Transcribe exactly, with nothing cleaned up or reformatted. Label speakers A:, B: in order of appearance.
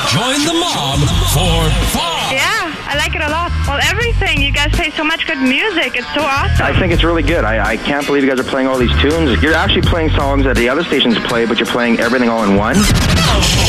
A: Join the mob for fun.
B: Yeah, I like it a lot. Well, everything. You guys play so much good music. It's so awesome.
C: I think it's really good. I, I can't believe you guys are playing all these tunes. You're actually playing songs that the other stations play, but you're playing everything all in one.